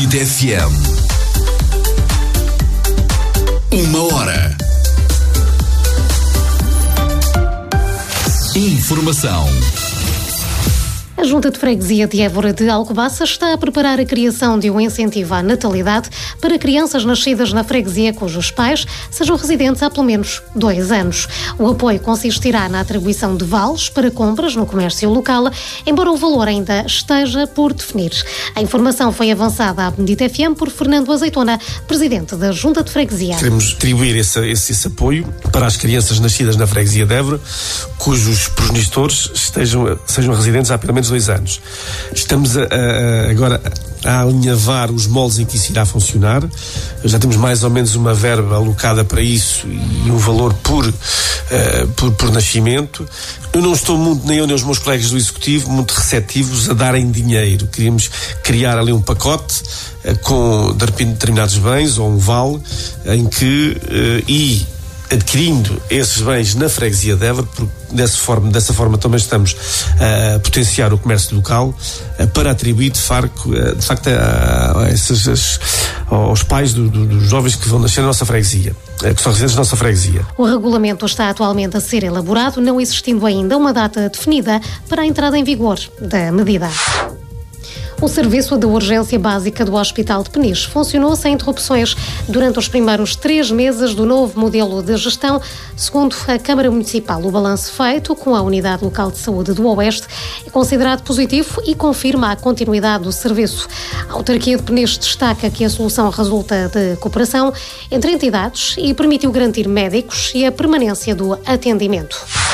Benedita FM. 1 hora. Informação. A Junta de Freguesia de Évora de Alcobaça está a preparar a criação de um incentivo à natalidade para crianças nascidas na freguesia cujos pais sejam residentes há pelo menos 2 anos. O apoio consistirá na atribuição de vales para compras no comércio local, embora o valor ainda esteja por definir. A informação foi avançada à Benedita FM por Fernando Azeitona, presidente da Junta de Freguesia. Queremos atribuir esse apoio para as crianças nascidas na freguesia de Évora, cujos progenitores sejam residentes há pelo menos 2 anos. Estamos agora a alinhavar os moldes em que isso irá funcionar. Já temos mais ou menos uma verba alocada para isso e um valor por nascimento. Eu não estou nem eu nem os meus colegas do Executivo muito receptivos a darem dinheiro. Queríamos criar ali um pacote com determinados bens ou um vale em que adquirindo esses bens na freguesia de Évora, porque dessa forma também estamos a potenciar o comércio local para atribuir de facto aos pais dos jovens que vão nascer na nossa freguesia, que são residentes da nossa freguesia. O regulamento está atualmente a ser elaborado, não existindo ainda uma data definida para a entrada em vigor da medida. O serviço de urgência básica do Hospital de Peniche funcionou sem interrupções durante os primeiros 3 meses do novo modelo de gestão, segundo a Câmara Municipal. O balanço feito com a Unidade Local de Saúde do Oeste é considerado positivo e confirma a continuidade do serviço. A autarquia de Peniche destaca que a solução resulta de cooperação entre entidades e permitiu garantir médicos e a permanência do atendimento.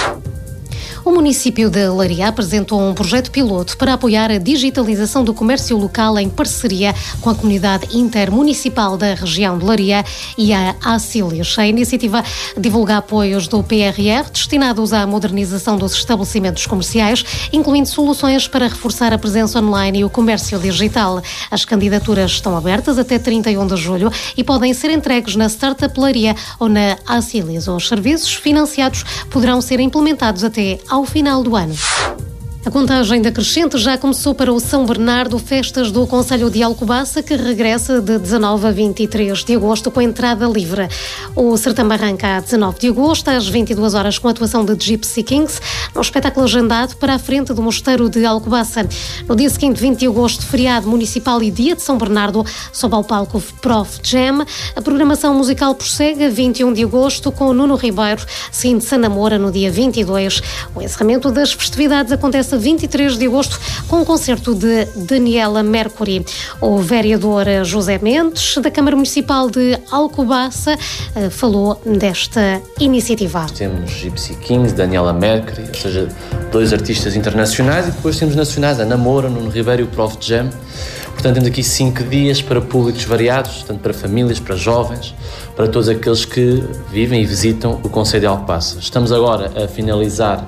O município de Leiria apresentou um projeto piloto para apoiar a digitalização do comércio local em parceria com a comunidade intermunicipal da região de Leiria e a Acílias. A iniciativa divulga apoios do PRR destinados à modernização dos estabelecimentos comerciais, incluindo soluções para reforçar a presença online e o comércio digital. As candidaturas estão abertas até 31 de julho e podem ser entregues na Startup Leiria ou na Acílias. Os serviços financiados poderão ser implementados até ao final do ano. A contagem decrescente já começou para o São Bernardo, festas do Concelho de Alcobaça, que regressa de 19 a 23 de agosto com entrada livre. O certame arranca a 19 de agosto, às 22 horas, com a atuação de Gypsy Kings, no espetáculo agendado para a frente do Mosteiro de Alcobaça. No dia seguinte, 20 de agosto, feriado municipal e dia de São Bernardo, sob ao palco Prof Jam. A programação musical prossegue a 21 de agosto com o Nuno Ribeiro, seguindo Sana Moura no dia 22. O encerramento das festividades acontece 23 de agosto, com um concerto de Daniela Mercury. O vereador José Mendes, da Câmara Municipal de Alcobaça, falou desta iniciativa. Temos Gypsy Kings, Daniela Mercury, ou seja, 2 artistas internacionais, e depois temos nacionais, a Namora, Nuno Ribeiro e o Prof Jam. Portanto, temos aqui 5 dias para públicos variados, tanto para famílias, para jovens, para todos aqueles que vivem e visitam o Concelho de Alcobaça. Estamos agora a finalizar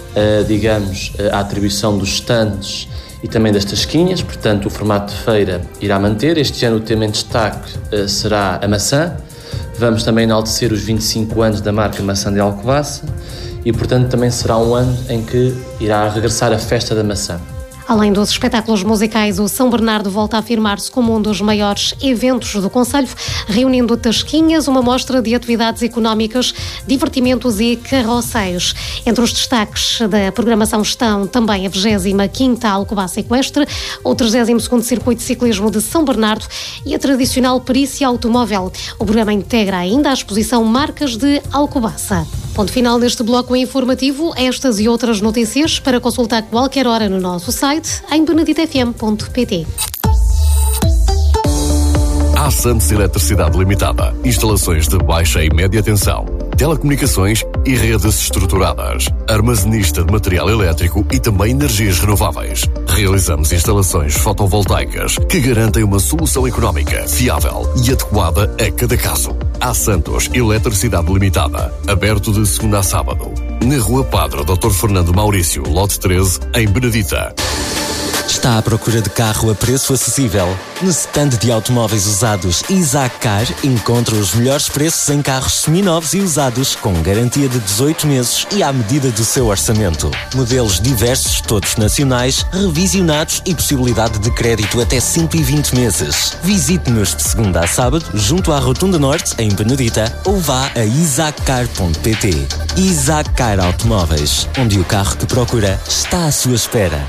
a atribuição dos stands e também das tasquinhas, portanto o formato de feira irá manter. Este ano o tema em destaque será a maçã. Vamos também enaltecer os 25 anos da marca Maçã de Alcobaça e, portanto, também será um ano em que irá regressar a festa da maçã. Além dos espetáculos musicais, o São Bernardo volta a afirmar-se como um dos maiores eventos do concelho, reunindo tasquinhas, uma mostra de atividades económicas, divertimentos e carroceiros. Entre os destaques da programação estão também a 25ª Alcobaça Equestre, o 32º Circuito de Ciclismo de São Bernardo e a tradicional perícia automóvel. O programa integra ainda a exposição Marcas de Alcobaça. Ponto final neste bloco informativo. Estas e outras notícias para consultar qualquer hora no nosso site em beneditafm.pt. A Santos Eletricidade Limitada. Instalações de baixa e média tensão, telecomunicações e redes estruturadas, armazenista de material elétrico e também energias renováveis. Realizamos instalações fotovoltaicas que garantem uma solução económica, fiável e adequada a cada caso. A Santos Eletricidade Limitada, aberto de segunda a sábado, na Rua Padre Dr. Fernando Maurício, lote 13, em Benedita. Está à procura de carro a preço acessível? No stand de automóveis usados Isaac Car encontra os melhores preços em carros seminovos e usados com garantia de 18 meses e à medida do seu orçamento. Modelos diversos, todos nacionais, revisionados e possibilidade de crédito até 120 meses. Visite-nos de segunda a sábado junto à Rotunda Norte, em Benedita, ou vá a isaaccar.pt. Isaac Car Automóveis, onde o carro que procura está à sua espera.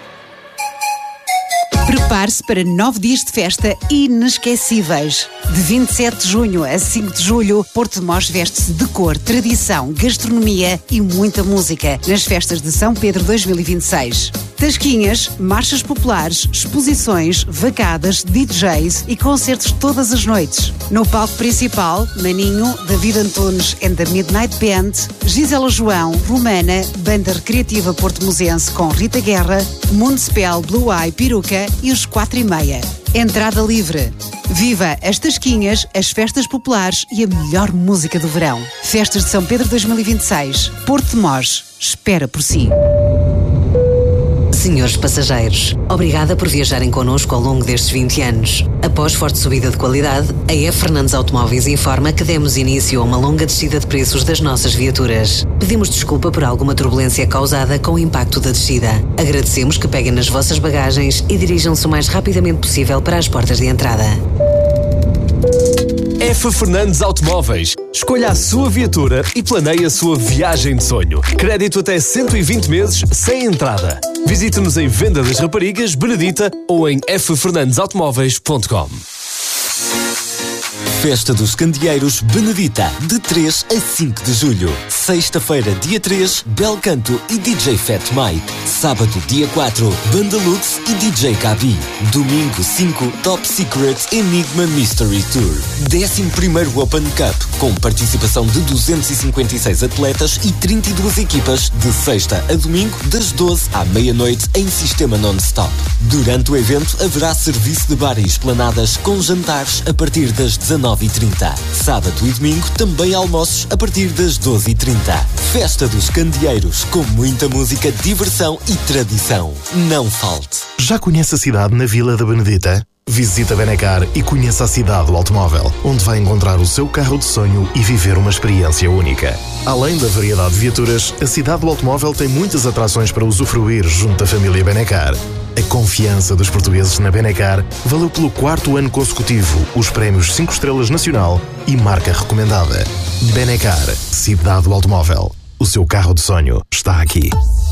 Prepare-se para 9 dias de festa inesquecíveis. De 27 de junho a 5 de julho, Porto de Mós veste-se de cor, tradição, gastronomia e muita música nas festas de São Pedro 2026. Tasquinhas, marchas populares, exposições, vacadas, DJs e concertos todas as noites. No palco principal, Maninho, David Antunes and the Midnight Band, Gisela João, Romana, Banda Recreativa Porto-Mosense com Rita Guerra, Municipal, Blue Eye, Peruca e os 4:30. Entrada livre. Viva as Tasquinhas, as festas populares e a melhor música do verão. Festas de São Pedro 2026. Porto de Mós espera por si. Senhores passageiros, obrigada por viajarem connosco ao longo destes 20 anos. Após forte subida de qualidade, a F. Fernandes Automóveis informa que demos início a uma longa descida de preços das nossas viaturas. Pedimos desculpa por alguma turbulência causada com o impacto da descida. Agradecemos que peguem nas vossas bagagens e dirijam-se o mais rapidamente possível para as portas de entrada. F. Fernandes Automóveis. Escolha a sua viatura e planeie a sua viagem de sonho. Crédito até 120 meses sem entrada. Visite-nos em Venda das Raparigas, Benedita ou em ffernandesautomóveis.com. Festa dos Candeeiros Benedita, de 3 a 5 de julho. Sexta-feira, dia 3, Bel Canto e DJ Fat Mike. Sábado, dia 4, Banda Lux e DJ Gabi. Domingo 5, Top Secret Enigma Mystery Tour. 11º Open Cup, com participação de 256 atletas e 32 equipas, de sexta a domingo, das 12 à meia-noite, em sistema non-stop. Durante o evento, haverá serviço de bar e esplanadas, com jantares a partir das 19h30. Sábado e domingo, também almoços a partir das 12h30. Festa dos Candeeiros, com muita música, diversão e tradição. Não falte. Já conhece a cidade na Vila da Benedita? Visite a Benecar e conheça a cidade do automóvel, onde vai encontrar o seu carro de sonho e viver uma experiência única. Além da variedade de viaturas, a cidade do automóvel tem muitas atrações para usufruir junto à família Benecar. A confiança dos portugueses na Benecar valeu pelo 4º ano consecutivo os prémios 5 estrelas nacional e marca recomendada. Benecar, cidade do automóvel. O seu carro de sonho está aqui.